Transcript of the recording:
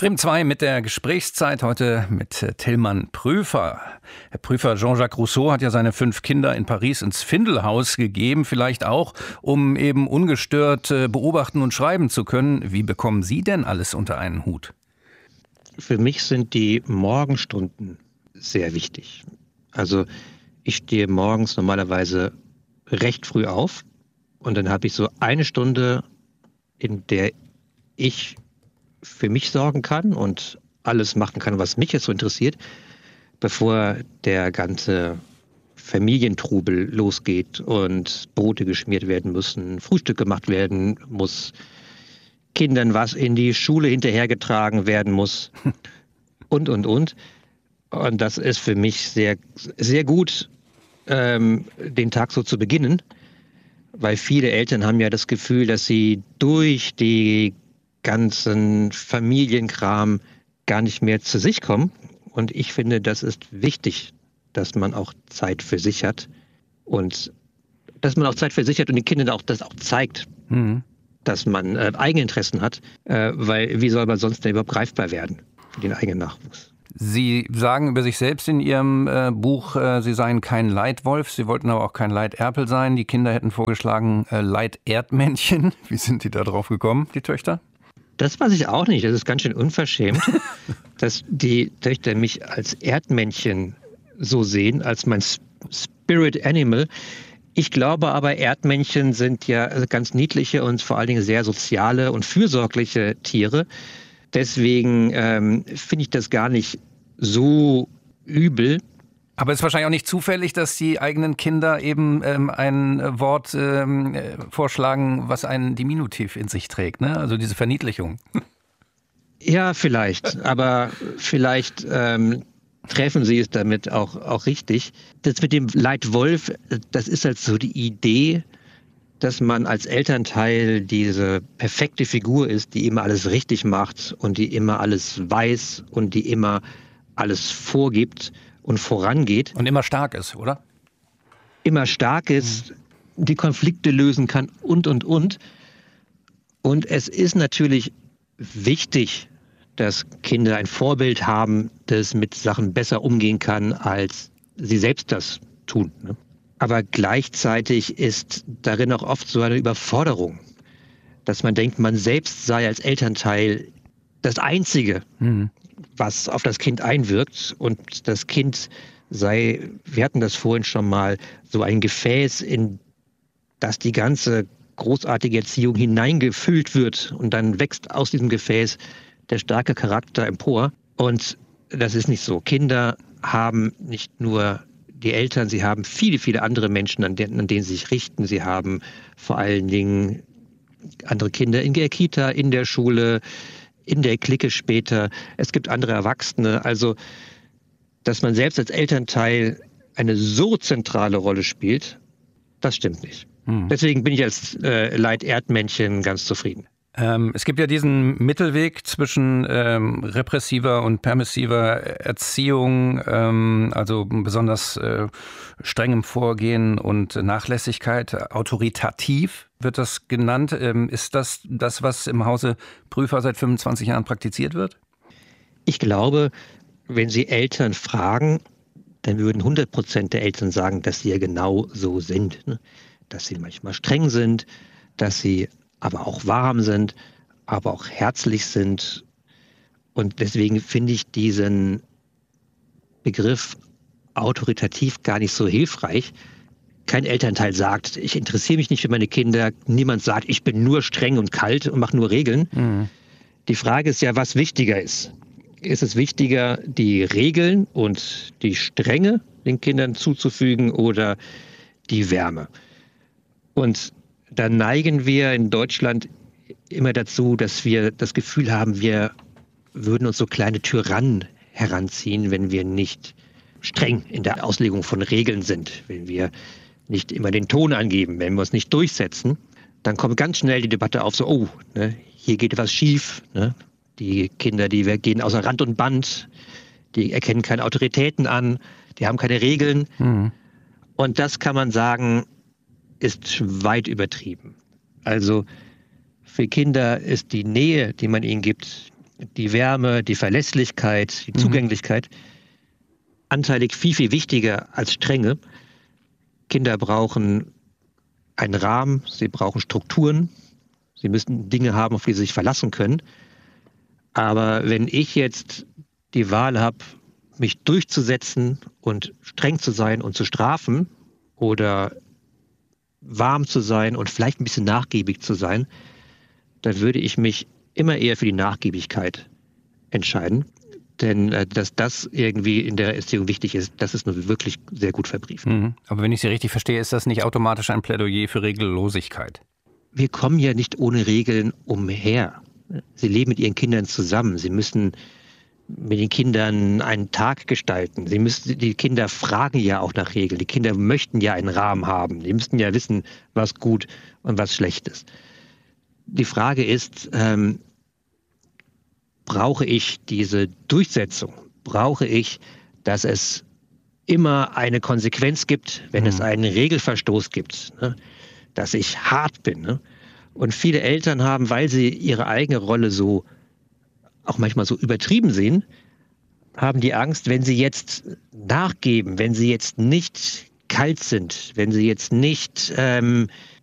Bremen 2 mit der Gesprächszeit heute mit Tillmann Prüfer. Herr Prüfer, Jean-Jacques Rousseau hat ja seine 5 Kinder in Paris ins Findelhaus gegeben, vielleicht auch, um eben ungestört beobachten und schreiben zu können. Wie bekommen Sie denn alles unter einen Hut? Für mich sind die Morgenstunden sehr wichtig. Also ich stehe morgens normalerweise recht früh auf und dann habe ich so eine Stunde, in der ich für mich sorgen kann und alles machen kann, was mich jetzt so interessiert, bevor der ganze Familientrubel losgeht und Brote geschmiert werden müssen, Frühstück gemacht werden muss, Kindern was in die Schule hinterhergetragen werden muss und. Und das ist für mich sehr, sehr gut, den Tag so zu beginnen, weil viele Eltern haben ja das Gefühl, dass sie durch die ganzen Familienkram gar nicht mehr zu sich kommen. Und ich finde, das ist wichtig, dass man auch Zeit für sich hat und dass man auch Zeit für sich hat und den Kindern auch das auch zeigt, dass man Eigeninteressen hat, weil wie soll man sonst denn überhaupt greifbar werden für den eigenen Nachwuchs? Sie sagen über sich selbst in Ihrem Buch, Sie seien kein Leitwolf, Sie wollten aber auch kein Leiterpel sein. Die Kinder hätten vorgeschlagen Leiterdmännchen. Wie sind die da drauf gekommen, die Töchter? Das weiß ich auch nicht. Das ist ganz schön unverschämt, dass die Töchter mich als Erdmännchen so sehen, als mein Spirit Animal. Ich glaube aber, Erdmännchen sind ja ganz niedliche und vor allen Dingen sehr soziale und fürsorgliche Tiere. Deswegen finde ich das gar nicht so übel. Aber es ist wahrscheinlich auch nicht zufällig, dass die eigenen Kinder eben ein Wort vorschlagen, was ein Diminutiv in sich trägt, ne? Also diese Verniedlichung. Ja, vielleicht. Aber vielleicht treffen sie es damit auch richtig. Das mit dem Leitwolf, das ist halt so die Idee, dass man als Elternteil diese perfekte Figur ist, die immer alles richtig macht und die immer alles weiß und die immer alles vorgibt und vorangeht. Und immer stark ist, oder? Immer stark ist, die Konflikte lösen kann und. Und es ist natürlich wichtig, dass Kinder ein Vorbild haben, das mit Sachen besser umgehen kann, als sie selbst das tun. Ne? Aber gleichzeitig ist darin auch oft so eine Überforderung, dass man denkt, man selbst sei als Elternteil das Einzige, was auf das Kind einwirkt. Und das Kind sei, wir hatten das vorhin schon mal, so ein Gefäß, in das die ganze großartige Erziehung hineingefüllt wird. Und dann wächst aus diesem Gefäß der starke Charakter empor. Und das ist nicht so. Kinder haben nicht nur die Eltern, sie haben viele, viele andere Menschen, an denen sie sich richten. Sie haben vor allen Dingen andere Kinder in der Kita, in der Schule, in der Clique später. Es gibt andere Erwachsene. Also, dass man selbst als Elternteil eine so zentrale Rolle spielt, das stimmt nicht. Deswegen bin ich als Leiterdmännchen ganz zufrieden. Es gibt ja diesen Mittelweg zwischen repressiver und permissiver Erziehung, also besonders strengem Vorgehen und Nachlässigkeit. Autoritativ wird das genannt. Ist das, was im Hause Prüfer seit 25 Jahren praktiziert wird? Ich glaube, wenn Sie Eltern fragen, dann würden 100% der Eltern sagen, dass sie ja genau so sind. Ne? Dass sie manchmal streng sind, dass sie aber auch warm sind, aber auch herzlich sind. Und deswegen finde ich diesen Begriff autoritativ gar nicht so hilfreich. Kein Elternteil sagt, ich interessiere mich nicht für meine Kinder. Niemand sagt, ich bin nur streng und kalt und mache nur Regeln. Die Frage ist ja, was wichtiger ist. Ist es wichtiger, die Regeln und die Strenge den Kindern zuzufügen oder die Wärme? Und da neigen wir in Deutschland immer dazu, dass wir das Gefühl haben, wir würden uns so kleine Tyrannen heranziehen, wenn wir nicht streng in der Auslegung von Regeln sind, wenn wir nicht immer den Ton angeben, wenn wir uns nicht durchsetzen. Dann kommt ganz schnell die Debatte auf, so, oh, ne, hier geht etwas schief. Ne? Die Kinder, gehen außer Rand und Band, die erkennen keine Autoritäten an, die haben keine Regeln. Und das kann man sagen, ist weit übertrieben. Also für Kinder ist die Nähe, die man ihnen gibt, die Wärme, die Verlässlichkeit, die Zugänglichkeit anteilig viel, viel wichtiger als Strenge. Kinder brauchen einen Rahmen, sie brauchen Strukturen, sie müssen Dinge haben, auf die sie sich verlassen können. Aber wenn ich jetzt die Wahl habe, mich durchzusetzen und streng zu sein und zu strafen oder warm zu sein und vielleicht ein bisschen nachgiebig zu sein, dann würde ich mich immer eher für die Nachgiebigkeit entscheiden. Denn dass das irgendwie in der Erziehung wichtig ist, das ist nur wirklich sehr gut verbrieft. Aber wenn ich Sie richtig verstehe, ist das nicht automatisch ein Plädoyer für Regellosigkeit? Wir kommen ja nicht ohne Regeln umher. Sie leben mit ihren Kindern zusammen. Sie müssen mit den Kindern einen Tag gestalten. Die Kinder fragen ja auch nach Regeln. Die Kinder möchten ja einen Rahmen haben. Die müssten ja wissen, was gut und was schlecht ist. Die Frage ist, brauche ich diese Durchsetzung? Brauche ich, dass es immer eine Konsequenz gibt, wenn es einen Regelverstoß gibt, ne? Dass ich hart bin. Ne? Und viele Eltern haben, weil sie ihre eigene Rolle so auch manchmal so übertrieben sehen, haben die Angst, wenn sie jetzt nachgeben, wenn sie jetzt nicht kalt sind, wenn sie jetzt nicht